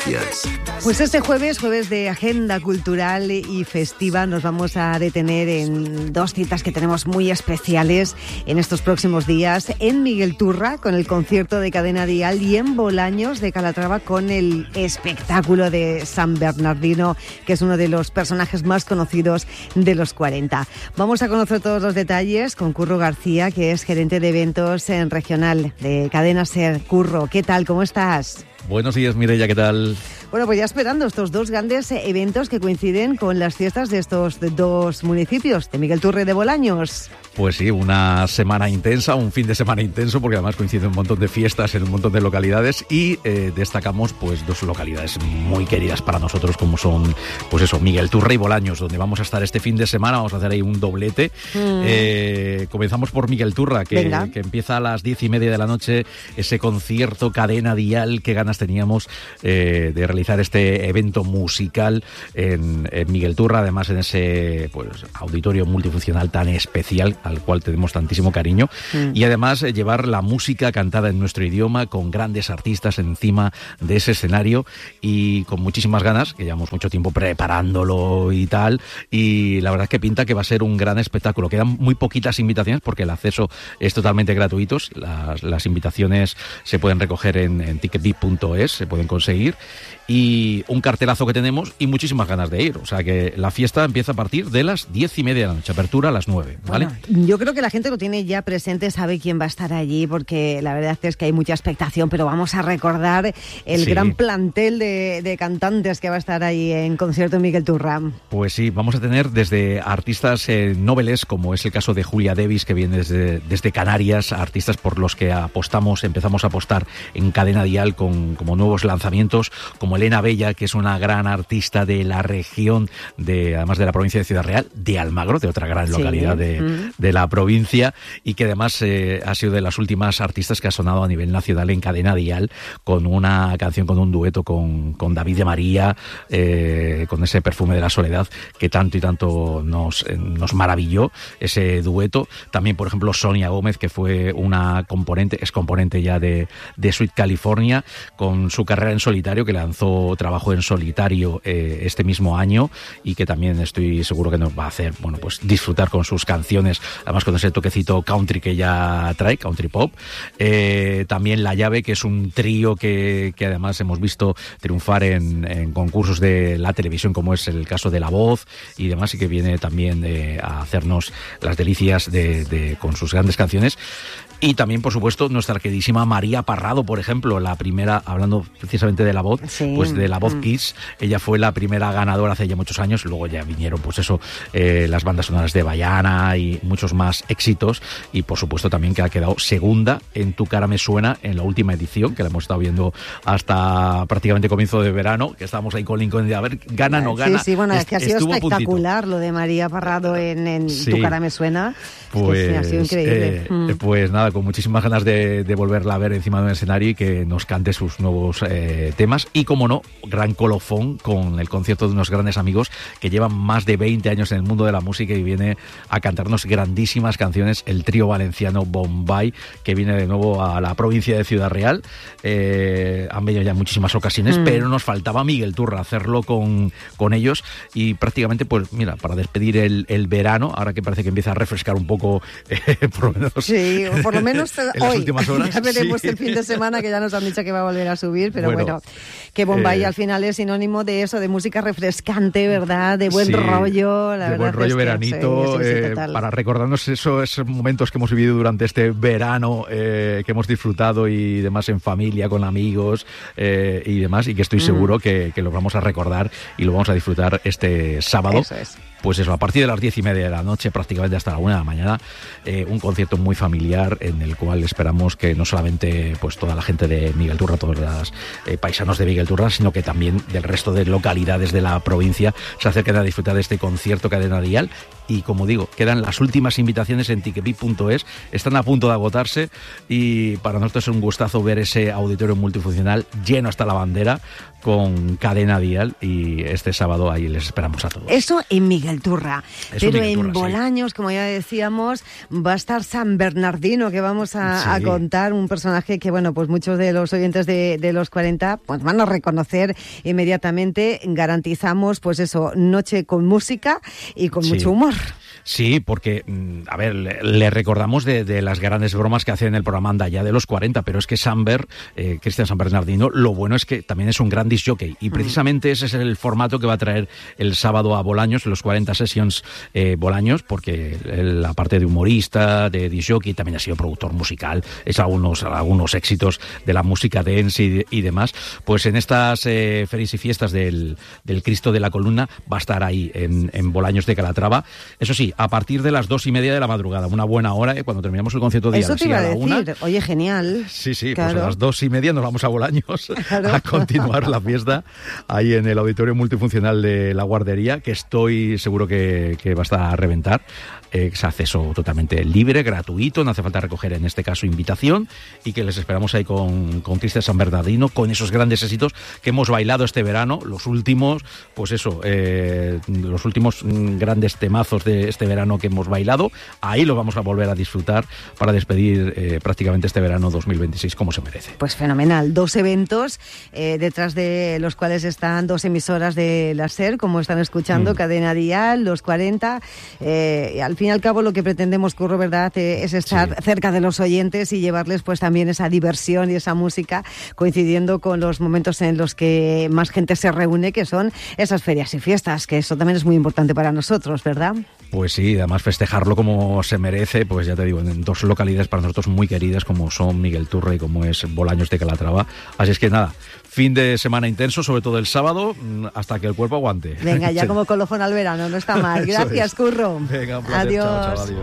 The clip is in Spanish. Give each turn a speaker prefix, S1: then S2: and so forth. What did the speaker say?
S1: noticias.
S2: Pues este jueves de agenda cultural y festiva, nos vamos a detener en dos citas que tenemos muy especiales en estos próximos días. En Miguel Turra, con el concierto de Cadena Dial, y en Bolaños de Calatrava, con el espectáculo de San Bernardino, que es uno de los personajes más conocidos de los 40. Vamos a conocer todos los detalles con Curro García, que es gerente de eventos en regional de Cadena Ser. Curro, ¿qué tal? ¿Cómo estás?
S3: Buenos días, Mireia, ¿qué tal?
S2: Bueno, pues ya esperando estos dos grandes eventos que coinciden con las fiestas de estos dos municipios, de Miguel Turra y de Bolaños.
S3: Pues sí, una semana intensa, un fin de semana intenso, porque además coinciden un montón de fiestas en un montón de localidades y destacamos pues dos localidades muy queridas para nosotros, como son, pues eso, Miguel Turra y Bolaños, donde vamos a estar este fin de semana. Vamos a hacer ahí un doblete. Comenzamos por Miguel Turra, que empieza a las 10:30 de la noche, ese concierto Cadena Dial. Qué ganas teníamos de realizar este evento musical en Miguel Turra, además en ese pues auditorio multifuncional tan especial, al cual tenemos tantísimo cariño, y además llevar la música cantada en nuestro idioma con grandes artistas encima de ese escenario, y con muchísimas ganas, que llevamos mucho tiempo preparándolo y tal, y la verdad es que pinta que va a ser un gran espectáculo. Quedan muy poquitas invitaciones porque el acceso es totalmente gratuito. Las invitaciones se pueden recoger en ticketbit.es, se pueden conseguir, y un cartelazo que tenemos y muchísimas ganas de ir. O sea que la fiesta empieza a partir de las 10:30 de la noche, apertura a las 9, ¿vale?
S2: Bueno, yo creo que la gente lo tiene ya presente, sabe quién va a estar allí, porque la verdad es que hay mucha expectación, pero vamos a recordar el gran plantel de cantantes que va a estar ahí en concierto en Miguel Turra.
S3: Pues sí, vamos a tener desde artistas noveles, como es el caso de Julia Davis, que viene desde Canarias, artistas por los que empezamos a apostar en Cadena Dial como nuevos lanzamientos, como Elena Bella, que es una gran artista de la región, además de la provincia de Ciudad Real, de Almagro, de otra gran localidad de la provincia, y que además ha sido de las últimas artistas que ha sonado a nivel nacional en Cadena Dial, con una canción, con un dueto con David de María, con ese Perfume de la Soledad que tanto y tanto nos maravilló, ese dueto. También, por ejemplo, Sonia Gómez, que fue es componente ya de Sweet California, con su carrera en solitario, que lanzó trabajo en solitario este mismo año, y que también estoy seguro que nos va a hacer, bueno, pues disfrutar con sus canciones, además con ese toquecito country que ya trae, country pop. También La Llave, que es un trío que además hemos visto triunfar en concursos de la televisión, como es el caso de La Voz y demás, y que viene también a hacernos las delicias con sus grandes canciones. Y también, por supuesto, nuestra queridísima María Parrado, por ejemplo, la primera, hablando precisamente de La Voz, pues de La Voz Kids. Ella fue la primera ganadora hace ya muchos años. Luego ya vinieron, pues eso, las bandas sonoras de Bayana y muchos más éxitos. Y, por supuesto, también que ha quedado segunda en Tu cara me suena en la última edición, que la hemos estado viendo hasta prácticamente comienzo de verano, que estábamos ahí con Lincoln de a ver, gana, no gana.
S2: Sí, bueno, es que ha sido espectacular lo de María Parrado en Tu cara me suena.
S3: Pues,
S2: ha sido increíble.
S3: Pues nada, con muchísimas ganas de volverla a ver encima de un escenario y que nos cante sus nuevos temas. Y, como no, gran colofón con el concierto de unos grandes amigos que llevan más de 20 años en el mundo de la música y viene a cantarnos grandísimas canciones, el trío valenciano Bombay, que viene de nuevo a la provincia de Ciudad Real. Han venido ya en muchísimas ocasiones, pero nos faltaba Miguel Turra, hacerlo con ellos, y prácticamente, pues mira, para despedir el verano, ahora que parece que empieza a refrescar un poco, por lo menos.
S2: Sí, por lo menos
S3: en
S2: hoy.
S3: Las últimas horas.
S2: Ya veremos el fin de semana, que ya nos han dicho que va a volver a subir, pero bueno, que Bombay al final es sinónimo de eso, de música refrescante, ¿verdad? De buen rollo, la verdad. De buen
S3: rollo veranito, para recordarnos esos momentos que hemos vivido durante este verano, que hemos disfrutado y demás en familia, con amigos y demás, y que estoy seguro que lo vamos a recordar y lo vamos a disfrutar este sábado.
S2: Eso es.
S3: Pues eso, a partir de las 10:30 de la noche, prácticamente hasta la 1 de la mañana, un concierto muy familiar en el cual esperamos que no solamente pues toda la gente de Miguel Turra, todos los paisanos de Miguel Turra, sino que también del resto de localidades de la provincia se acerquen a disfrutar de este concierto Cadena Dial. Y, como digo, quedan las últimas invitaciones en ticketbit.es, están a punto de agotarse, y para nosotros es un gustazo ver ese auditorio multifuncional lleno hasta la bandera, con Cadena Dial y este sábado ahí les esperamos a todos.
S2: Eso en Miguel Turra. Pero
S3: Miguel Turra,
S2: en Bolaños, sí, como ya decíamos, va a estar San Bernardino, que vamos a contar, un personaje que, bueno, pues muchos de los oyentes de los 40 pues van a reconocer inmediatamente. Garantizamos, pues eso, noche con música y con mucho humor.
S3: Sí, porque, a ver, le recordamos de las grandes bromas que hace en el programa Anda ya de los 40, pero es que Cristian San Bernardino, lo bueno es que también es un gran disc jockey, y precisamente ese es el formato que va a traer el sábado a Bolaños, los 40 Sessions Bolaños, porque él, aparte de humorista, de disc jockey, también ha sido productor musical, es algunos éxitos de la música dance y demás. Pues en estas ferias y fiestas del Cristo de la Columna va a estar ahí en Bolaños de Calatrava. Eso sí, a partir de las 2:30 de la madrugada, una buena hora, cuando terminamos el concierto de
S2: Eso te iba a decir.
S3: 1.
S2: Oye, genial.
S3: Sí,
S2: claro.
S3: Pues a las 2:30 nos vamos a Bolaños a continuar la fiesta ahí en el auditorio multifuncional de la Guardería, que estoy seguro que va a estar a reventar. Es acceso totalmente libre, gratuito, no hace falta recoger en este caso invitación, y que les esperamos ahí con Cristian San Bernardino, con esos grandes éxitos que hemos bailado este verano, los últimos grandes temazos de este verano que hemos bailado. Ahí lo vamos a volver a disfrutar para despedir prácticamente este verano 2026 como se merece.
S2: Pues fenomenal, 2 eventos detrás de los cuales están 2 emisoras de la SER, como están escuchando, Cadena Dial, los 40, y al fin y al cabo lo que pretendemos, Curro, ¿verdad?, es estar cerca de los oyentes y llevarles pues también esa diversión y esa música, coincidiendo con los momentos en los que más gente se reúne, que son esas ferias y fiestas, que eso también es muy importante para nosotros, ¿verdad?
S3: Pues sí, además festejarlo como se merece, pues ya te digo, en 2 localidades para nosotros muy queridas, como son Miguel Turra y como es Bolaños de Calatrava. Así es que nada, fin de semana intenso, sobre todo el sábado, hasta que el cuerpo aguante.
S2: Venga, ya como colofón al verano, no está mal. Gracias, Curro.
S3: Venga, un placer.
S2: Adiós.
S3: Chao, adiós.